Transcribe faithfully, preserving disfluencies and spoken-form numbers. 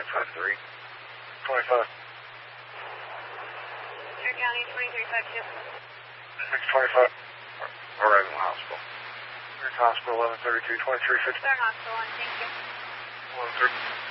five three. twenty-five. Sure County twenty-three five two. six twenty-five. Arriving hospital. Near hospital eleven thirty-two, twenty-three fifty. Southern Hospital one, thank you. eleven thirty.